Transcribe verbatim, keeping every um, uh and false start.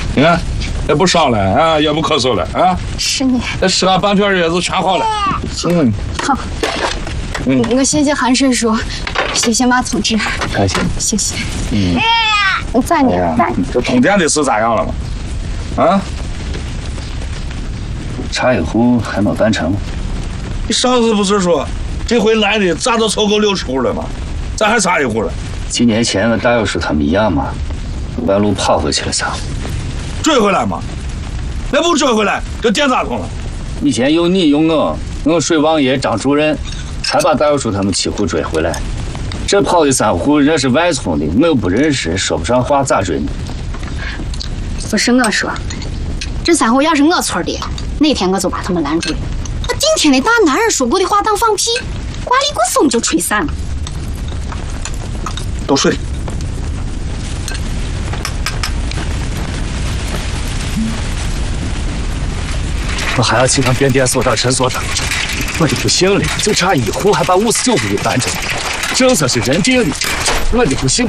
你看，也不烧了啊，也不咳嗽了啊。 是你。 再吃上半片叶子全好了。嗯。 好。嗯，我谢谢韩叔叔，谢谢马同志。 开心。 谢谢。 嗯。 赞你，赞你。 这通电的事咋样了嘛？啊？ 茶叶壶还没办成。 你上次不是说这回来的咋都凑够六十户了吗？咋还差一户了？ 几年前跟大药叔他们一样嘛，半路跑回去了仨。 追回来嘛？那不追回来，这电咋通了？ 以前有你有我，我水王爷张主任，才把大药叔他们七户追回来。这跑的三户人是外村的，我又不认识，说不上话，咋追呢？ 不是我说，这三户要是我村的，哪天我就把他们拦住了。那今天的大男人说过的话当放屁，刮了一股风就吹散了。 都睡。 我还要去趟变电所找陈所长，我就不信了，就差一户还把五十九户给拦着，这算是人定的，我就不信。